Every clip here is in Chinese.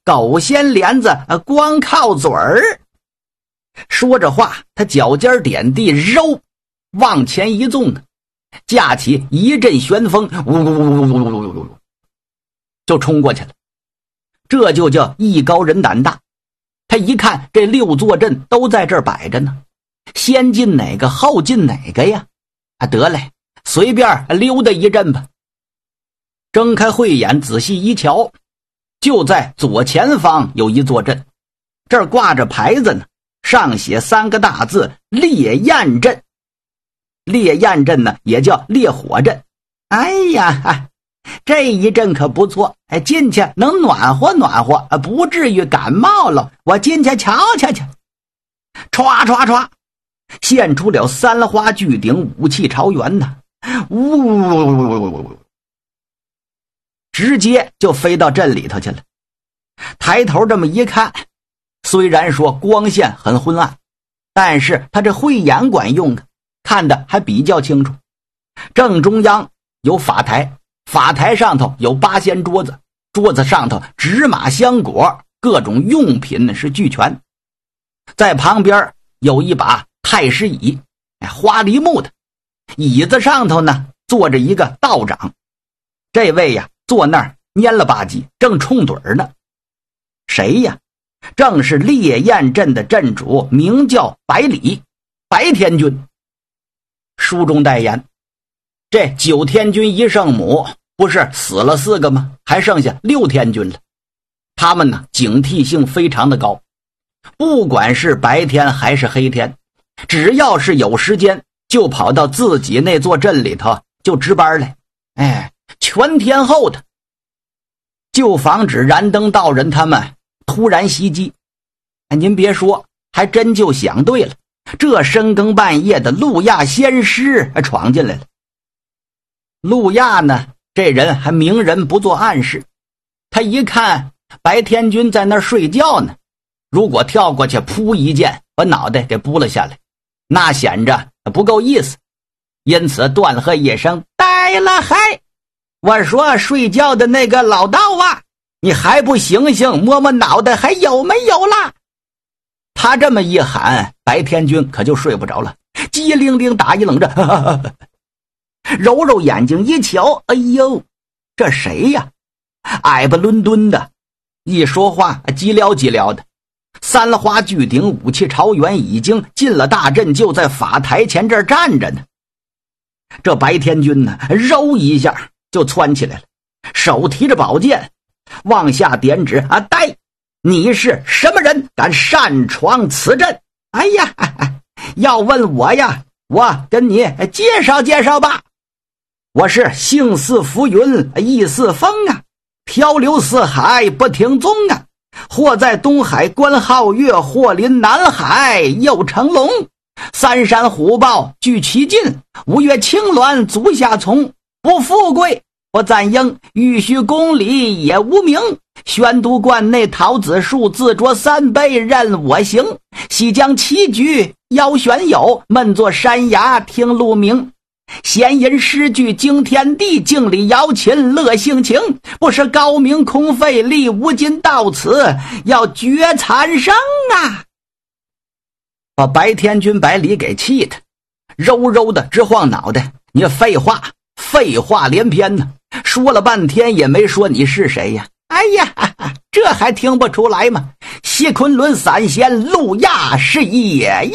狗掀帘子光靠嘴儿。说着话，他脚尖点地，肉往前一纵，架起一阵旋风，呜呜呜呜呜呜呜，就冲过去了。这就叫艺高人胆大。他一看这6座阵都在这儿摆着呢，先进哪个后进哪个呀？得嘞，随便溜达一阵吧。睁开慧眼仔细一瞧，就在左前方有一座阵，这儿挂着牌子呢，上写3个大字烈焰阵。烈焰阵呢也叫烈火阵。哎呀，这一阵可不错，进去能暖和暖和，不至于感冒了。我进去瞧瞧去。唰唰唰，现出了3花巨鼎，武器朝元呢，呜，直接就飞到阵里头去了。抬头这么一看，虽然说光线很昏暗，但是他这慧眼管用啊，看得还比较清楚。正中央有法台，法台上头有8仙桌子，桌子上头纸马香果，各种用品是俱全。在旁边有一把太师椅，花梨木的，椅子上头呢坐着一个道长。这位呀坐那儿蔫了吧唧，正冲盹儿呢。谁呀？正是烈焰阵的阵主，名叫百里，白天君。书中代言，这9天君1圣母不是死了4个吗？还剩下6天君了。他们呢警惕性非常的高，不管是白天还是黑天，只要是有时间就跑到自己那座阵里头就值班来，全天候的，就防止燃灯道人他们突然袭击。您别说，还真就想对了，这深更半夜的路亚仙师闯进来了。路亚呢，这人还明人不做暗事，他一看白天君在那儿睡觉呢，如果跳过去扑一剑把脑袋给拨了下来，那显着不够意思，因此断喝一声，呆了嗨！我说睡觉的那个老道啊，你还不醒醒摸摸脑袋还有没有啦？他这么一喊，白天君可就睡不着了，机灵灵打一冷战，揉揉眼睛一瞧，哎呦，这谁呀？矮巴伦敦的，一说话叽撩叽撩的。3花巨鼎，武器朝元，已经进了大阵，就在法台前这儿站着呢。这白天君呢，揉一下就窜起来了，手提着宝剑往下点指，呆，你是什么人，敢擅闯此阵？哎呀，要问我呀，我跟你介绍介绍吧。我是姓似浮云，意似风啊，漂流四海不听踪啊，或在东海观皓月，或临南海又成龙。3山虎豹俱其尽，5岳青鸾足下从。不富贵不赞英，玉虚宫里也无名。宣都观内桃子树，自酌3杯任我行。西江棋局邀选友，闷坐山崖听鹿鸣。闲吟诗句惊天地，敬礼瑶琴乐性情。不是高明空费力，无今到此要绝残生啊！把白天君百里给气的揉揉的直晃脑袋。你废话连篇呢，说了半天也没说你是谁呀。哎呀，这还听不出来吗？西昆仑散仙路亚是也呀！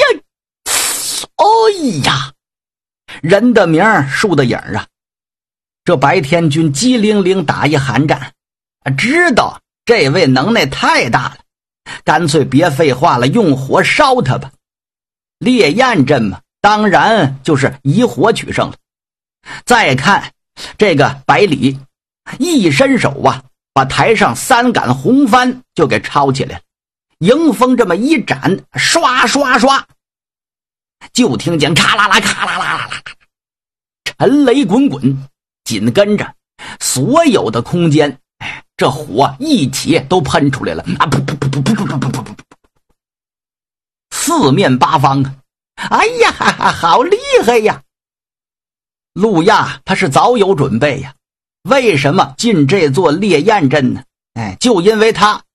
哎呀，人的名树的影啊！这白天君机灵灵打一寒战，知道这位能耐太大了，干脆别废话了，用火烧他吧。烈焰阵嘛，当然就是以火取胜了。再看这个百里，一伸手啊，把台上3杆红帆就给抄起来了，迎风这么一展，刷刷刷，就听见咔啦啦咔啦啦啦啦，沉雷滚滚，紧跟着所有的空间，这火一起都喷出来了啊！噗噗噗噗噗噗噗噗噗噗，四面八方啊！哎呀，好厉害呀！路亚他是早有准备呀，为什么进这座烈焰阵呢？就因为他